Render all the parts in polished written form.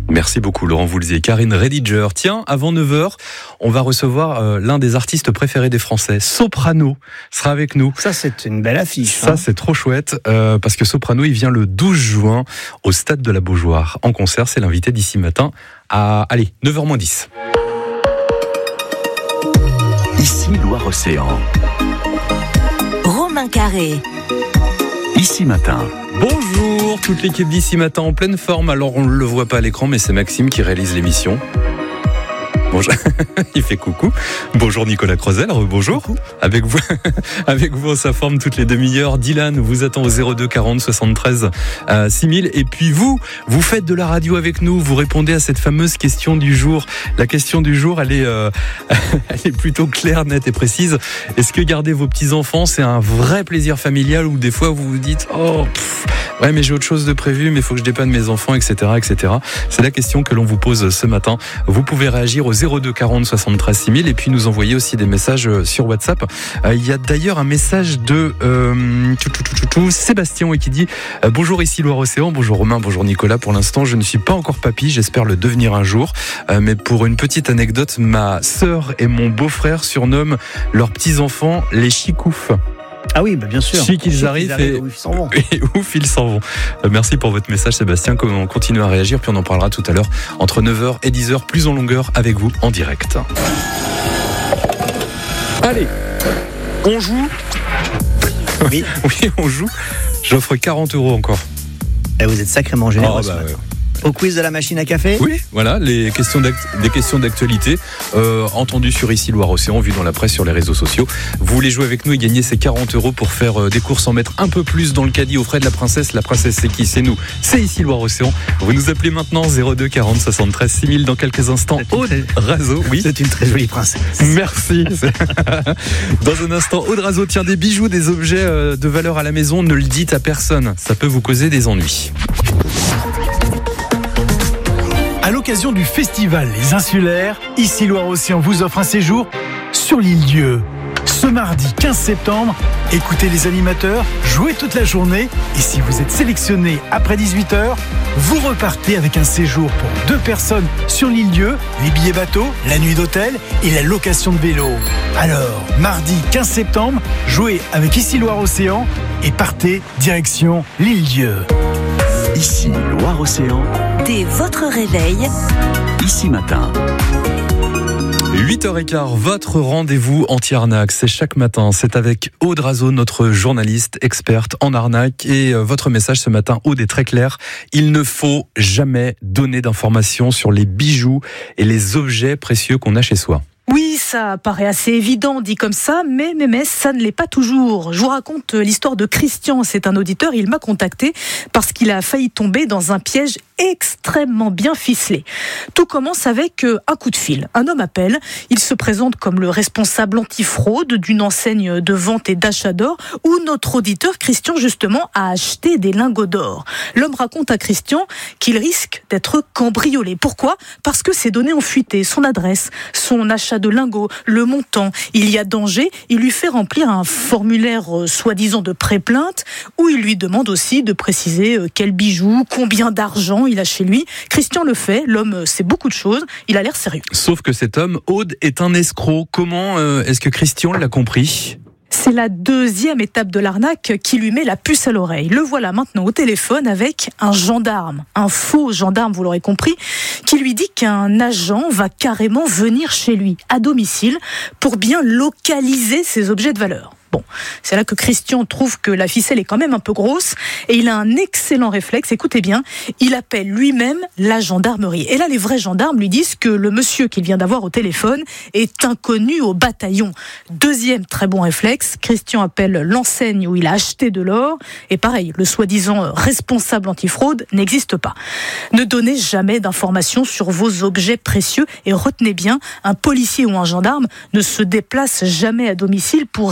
Merci beaucoup Laurent Voulzier. Karine Rediger. Tiens, avant 9h, on va recevoir l'un des artistes préférés des Français, Soprano, sera avec nous. Ça, c'est une belle affiche. Ça, c'est trop chouette, parce que Soprano, il vient le 12 juin au Stade de la Beaujoire. En concert, c'est l'invité d'ici matin à, 9h-10. Ici Loire-Océan. Romain Carré. Ici Matin. Bonjour, toute l'équipe d'Ici Matin en pleine forme. Alors, on ne le voit pas à l'écran, mais c'est Maxime qui réalise l'émission. Bonjour. Il fait coucou. Bonjour Nicolas Crozel, bonjour. Avec vous en sa forme toutes les demi-heures. Dylan vous attend au 02 40 73 6000. Et puis vous faites de la radio avec nous. Vous répondez à cette fameuse question du jour. La question du jour, elle est plutôt claire, nette et précise. Est-ce que garder vos petits-enfants, c'est un vrai plaisir familial ou des fois vous vous dites ouais, mais j'ai autre chose de prévu, mais il faut que je dépanne mes enfants, etc., etc. C'est la question que l'on vous pose ce matin. Vous pouvez réagir au 02 40 73 6000 et puis nous envoyer aussi des messages sur WhatsApp. Il y a d'ailleurs un message de Sébastien qui dit bonjour, ici Loire-Océan, bonjour Romain, bonjour Nicolas. Pour l'instant, je ne suis pas encore papy, j'espère le devenir un jour. Mais pour une petite anecdote, ma sœur et mon beau-frère surnomment leurs petits-enfants les chicoufs. Ah oui, bien sûr. Chic, ils arrivent et ouf, ils s'en vont. Merci pour votre message, Sébastien. On continue à réagir, puis on en parlera tout à l'heure entre 9h et 10h, plus en longueur avec vous en direct. Allez, on joue. Oui, on joue. J'offre 40 € encore. Et vous êtes sacrément généreux. Ouais. Au quiz de la machine à café. Oui, voilà, des questions d'actualité entendues sur Ici Loire-Océan, vues dans la presse, sur les réseaux sociaux. Vous voulez jouer avec nous et gagner ces 40 € pour faire des courses, en mettre un peu plus dans le caddie aux frais de la princesse. La princesse, c'est qui? C'est nous. C'est Ici Loire-Océan. Vous nous appelez maintenant 02 40 73 6000. Dans quelques instants, Aude Razo. Oui. C'est une très jolie princesse. Merci. Dans un instant, Aude Razo tient des bijoux, des objets de valeur à la maison. Ne le dites à personne. Ça peut vous causer des ennuis. À l'occasion du festival Les Insulaires, Ici Loire-Océan vous offre un séjour sur l'île Dieu. Ce mardi 15 septembre, écoutez les animateurs, jouez toute la journée et si vous êtes sélectionné après 18h, vous repartez avec un séjour pour 2 personnes sur l'île Dieu, les billets bateau, la nuit d'hôtel et la location de vélo. Alors, mardi 15 septembre, jouez avec Ici Loire-Océan et partez direction l'île Dieu. Ici Loire-Océan. Dès votre réveil. Ici Matin. 8h15, votre rendez-vous anti-arnaque, c'est chaque matin. C'est avec Aude Razo, notre journaliste experte en arnaque. Et votre message ce matin, Aude, est très clair. Il ne faut jamais donner d'informations sur les bijoux et les objets précieux qu'on a chez soi. Oui, ça paraît assez évident dit comme ça, mais ça ne l'est pas toujours. Je vous raconte l'histoire de Christian, c'est un auditeur, il m'a contacté parce qu'il a failli tomber dans un piège extrêmement bien ficelé. Tout commence avec un coup de fil. Un homme appelle, il se présente comme le responsable antifraude d'une enseigne de vente et d'achat d'or où notre auditeur Christian justement a acheté des lingots d'or. L'homme raconte à Christian qu'il risque d'être cambriolé. Pourquoi ? Parce que ses données ont fuité, son adresse, son achat de lingots, le montant. Il y a danger, il lui fait remplir un formulaire soi-disant de pré-plainte où il lui demande aussi de préciser quel bijou, combien d'argent il a chez lui. Christian le fait, l'homme sait beaucoup de choses, il a l'air sérieux. Sauf que cet homme, Aude, est un escroc. Comment est-ce que Christian l'a compris ? C'est la deuxième étape de l'arnaque qui lui met la puce à l'oreille. Le voilà maintenant au téléphone avec un gendarme, un faux gendarme, vous l'aurez compris, qui lui dit qu'un agent va carrément venir chez lui, à domicile, pour bien localiser ses objets de valeur. Bon, c'est là que Christian trouve que la ficelle est quand même un peu grosse et il a un excellent réflexe, écoutez bien, il appelle lui-même la gendarmerie. Et là, les vrais gendarmes lui disent que le monsieur qu'il vient d'avoir au téléphone est inconnu au bataillon. Deuxième très bon réflexe, Christian appelle l'enseigne où il a acheté de l'or et pareil, le soi-disant responsable antifraude n'existe pas. Ne donnez jamais d'informations sur vos objets précieux et retenez bien, un policier ou un gendarme ne se déplace jamais à domicile pour récupérer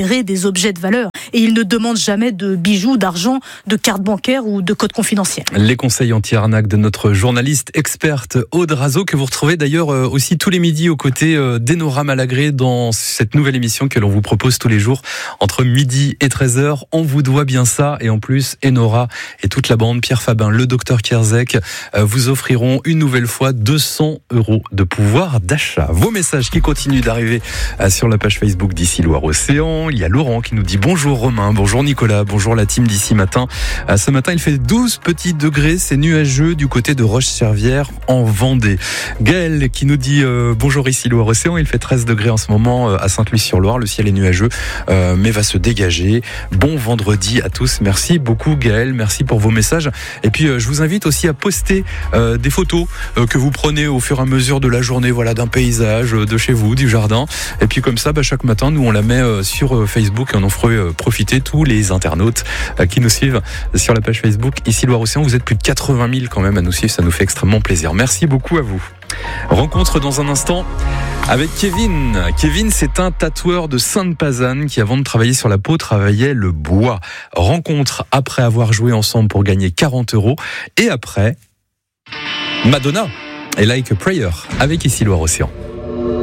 récupérer des objets de valeur. Et ils ne demandent jamais de bijoux, d'argent, de carte bancaire ou de code confidentiel. Les conseils anti-arnaque de notre journaliste experte Aude Razo, que vous retrouvez d'ailleurs aussi tous les midis aux côtés d'Enora Malagré dans cette nouvelle émission que l'on vous propose tous les jours entre midi et 13h. On vous doit bien ça. Et en plus, Enora et toute la bande, Pierre Fabin, le docteur Kierzek, vous offriront une nouvelle fois 200 € de pouvoir d'achat. Vos messages qui continuent d'arriver sur la page Facebook d'Ici Loire-Océan. Il y a Laurent qui nous dit bonjour Romain, bonjour Nicolas, bonjour la team d'Ici Matin. Ce matin, il fait 12 petits degrés, c'est nuageux du côté de Roche-Servière en Vendée. Gaël qui nous dit bonjour Ici Loire-Océan, il fait 13 degrés en ce moment à Sainte-Luce-sur-Loire, le ciel est nuageux mais va se dégager. Bon vendredi à tous, merci beaucoup Gaël, merci pour vos messages. Et puis je vous invite aussi à poster des photos que vous prenez au fur et à mesure de la journée, voilà, d'un paysage, de chez vous, du jardin. Et puis comme ça, chaque matin, nous on la met sur Facebook et on en fera profiter tous les internautes qui nous suivent sur la page Facebook Ici Loire-Océan. Vous êtes plus de 80 000 quand même à nous suivre, ça nous fait extrêmement plaisir. Merci beaucoup à vous. Rencontre dans un instant avec Kevin. Kevin, c'est un tatoueur de Sainte-Pazanne qui, avant de travailler sur la peau, travaillait le bois. Rencontre après avoir joué ensemble pour gagner 40 €. Et après, Madonna et Like a Prayer avec Ici Loire-Océan.